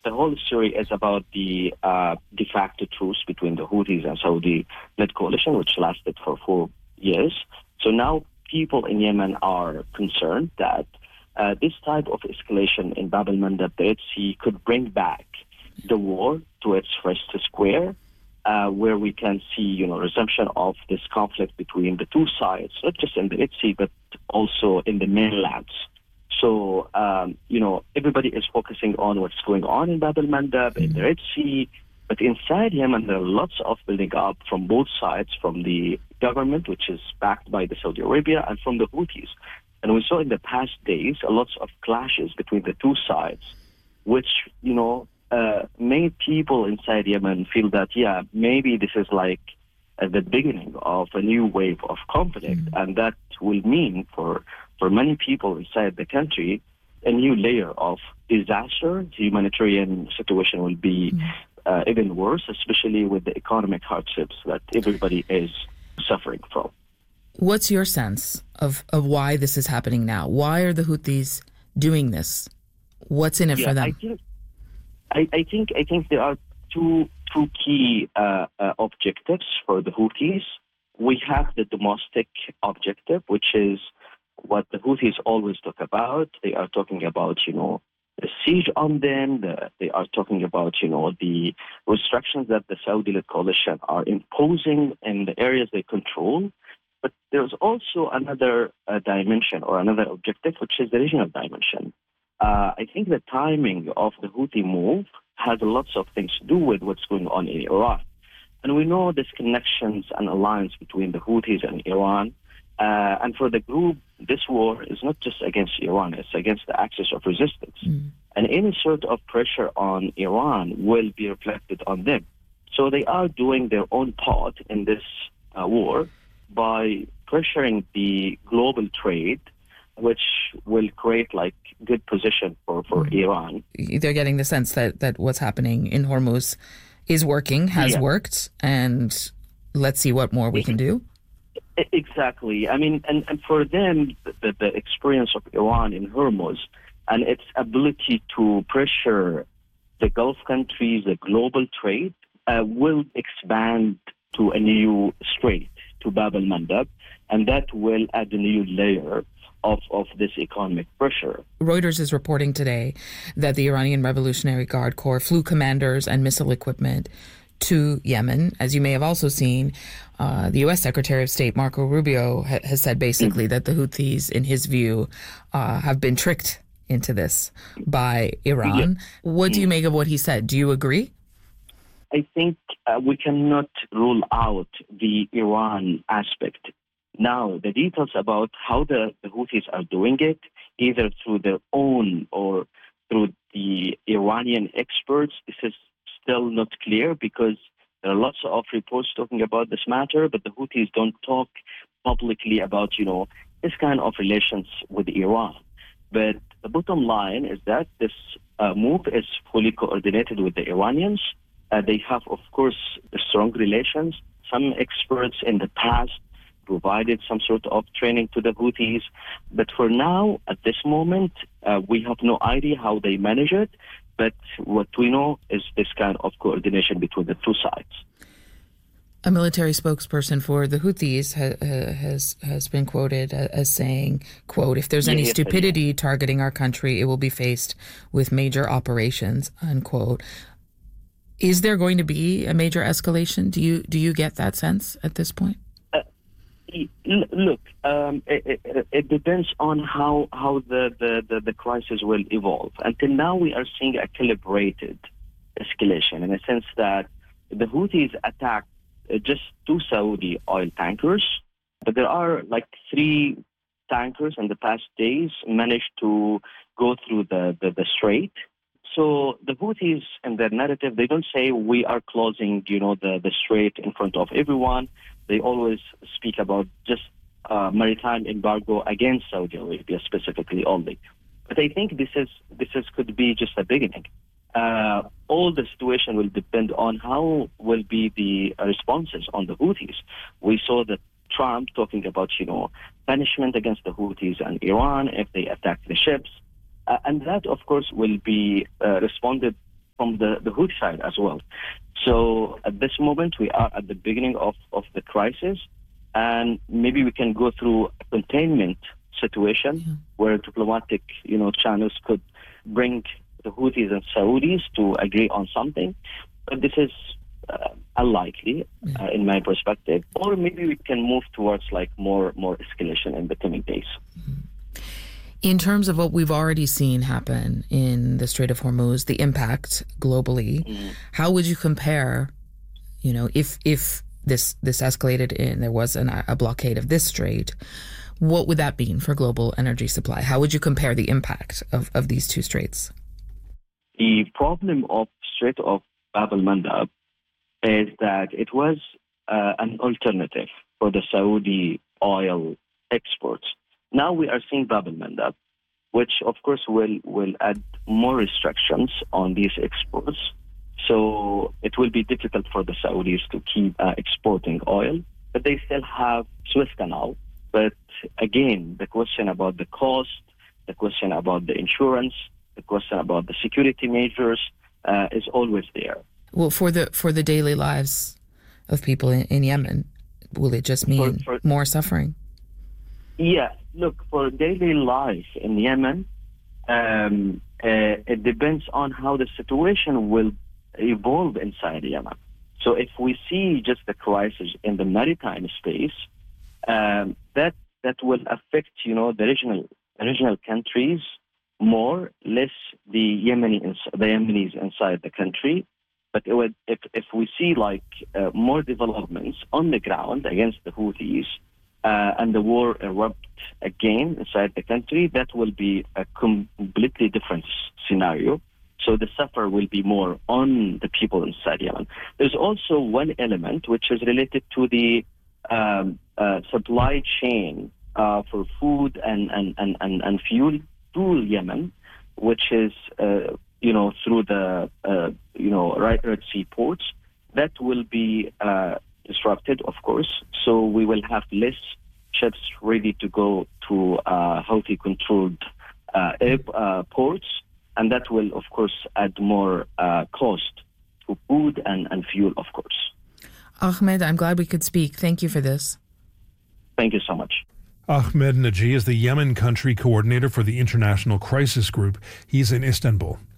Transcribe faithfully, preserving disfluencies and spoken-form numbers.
the whole story is about the uh, de facto truce between the Houthis and Saudi-led coalition, which lasted for four years. So now people in Yemen are concerned that uh, this type of escalation in Bab el-Mandab, the Red Sea, could bring back the war to its first square, uh, where we can see, you know, resumption of this conflict between the two sides, not just in the Red Sea, but also in the mainlands. So, um, you know, everybody is focusing on what's going on in Bab el-Mandab, in the Red Sea, but inside Yemen, there are lots of building up from both sides, from the government, which is backed by the Saudi Arabia, and from the Houthis. And we saw in the past days a lot of clashes between the two sides, which, you know, uh, made people inside Yemen feel that, yeah, maybe this is like uh, the beginning of a new wave of conflict, mm-hmm. and that will mean for, for many people inside the country a new layer of disaster. The humanitarian situation will be mm-hmm. uh, even worse, especially with the economic hardships that everybody is suffering from. What's your sense of, of why this is happening now? Why are the Houthis doing this? What's in it yeah, for them? I think, I, I think I think there are two two key uh, uh, objectives for the Houthis. We have the domestic objective, which is what the Houthis always talk about. They are talking about, you know, the siege on them. The, they are talking about, you know, the restrictions that the Saudi-led coalition are imposing in the areas they control. But there's also another uh, dimension or another objective, which is the regional dimension. Uh, I think the timing of the Houthi move has lots of things to do with what's going on in Iran. And we know this connections and alliance between the Houthis and Iran. Uh, and for the group, this war is not just against Iran, it's against the axis of resistance. Mm. And any sort of pressure on Iran will be reflected on them. So they are doing their own part in this uh, war by pressuring the global trade, which will create like good position for, for mm. Iran. They're getting the sense that, that what's happening in Hormuz is working, has yeah. worked, and let's see what more we can do. Exactly. I mean, and, and for them, the, the experience of Iran in Hormuz and its ability to pressure the Gulf countries, the global trade, uh, will expand to a new strait, to Bab el-Mandab, and that will add a new layer of, of this economic pressure. Reuters is reporting today that the Iranian Revolutionary Guard Corps flew commanders and missile equipment to Yemen. As you may have also seen, uh, the U S Secretary of State, Marco Rubio, ha- has said basically mm-hmm. that the Houthis, in his view, uh, have been tricked into this by Iran. Yeah. What do you make of what he said? Do you agree? I think uh, we cannot rule out the Iran aspect. Now, the details about how the, the Houthis are doing it, either through their own or through the Iranian experts, this is still not clear because there are lots of reports talking about this matter, but the Houthis don't talk publicly about, you know, this kind of relations with Iran. But the bottom line is that this uh, move is fully coordinated with the Iranians. Uh, they have, of course, strong relations. Some experts in the past provided some sort of training to the Houthis. But for now, at this moment, uh, we have no idea how they manage it. But what we know is this kind of coordination between the two sides. A military spokesperson for the Houthis ha- has has been quoted as saying, quote, if there's any yeah, stupidity yeah. targeting our country, it will be faced with major operations, unquote. Is there going to be a major escalation? Do you do you get that sense at this point? Uh, look, um, it, it, it depends on how how the, the, the, the crisis will evolve. Until now, we are seeing a calibrated escalation in a sense that the Houthis attacked uh, just two Saudi oil tankers, but there are like three tankers in the past days managed to go through the, the, the strait. So the Houthis in their narrative, they don't say we are closing, you know, the, the strait in front of everyone. They always speak about just uh, maritime embargo against Saudi Arabia specifically only. But I think this is this is could be just a beginning. Uh, all the situation will depend on how will be the responses on the Houthis. We saw that Trump talking about, you know, punishment against the Houthis and Iran if they attack the ships. Uh, and that, of course, will be uh, responded from the, the Houthi side as well. So at this moment, we are at the beginning of, of the crisis, and maybe we can go through a containment situation yeah. where diplomatic, you know, channels could bring the Houthis and Saudis to agree on something. But this is uh, unlikely uh, in my perspective. Or maybe we can move towards like more more escalation in the coming days. In terms of what we've already seen happen in the Strait of Hormuz, the impact globally, mm-hmm. how would you compare, you know, if if this this escalated and there was an, a blockade of this strait, what would that mean for global energy supply? How would you compare the impact of, of these two straits? The problem of Strait of Bab el-Mandab is that it was uh, an alternative for the Saudi oil exports. Now we are seeing Bab el-Mandab, which of course will, will add more restrictions on these exports. So it will be difficult for the Saudis to keep uh, exporting oil, but they still have Suez Canal. But again, the question about the cost, the question about the insurance, the question about the security measures uh, is always there. Well, for the for the daily lives of people in, in Yemen, will it just mean for, for, more suffering? Yeah, look, for daily life in Yemen, um, uh, it depends on how the situation will evolve inside Yemen. So if we see just the crisis in the maritime space, um, that that will affect, you know, the regional the regional countries more, less the Yemeni the Yemenis inside the country. But it would, if if we see like uh, more developments on the ground against the Houthis uh, and the war erupt again inside the country, that will be a completely different scenario. So the suffer will be more on the people inside Yemen. There's also one element which is related to the um, uh, supply chain uh, for food and, and, and, and, and fuel to Yemen, which is, uh, you know, through the, uh, you know, Red Sea ports. That will be uh, disrupted, of course. So we will have less ships ready to go to uh, Houthi-controlled uh, air, uh, ports. And that will, of course, add more uh, cost to food and, and fuel, of course. Ahmed, I'm glad we could speak. Thank you for this. Thank you so much. Ahmed Najee is the Yemen country coordinator for the International Crisis Group. He's in Istanbul.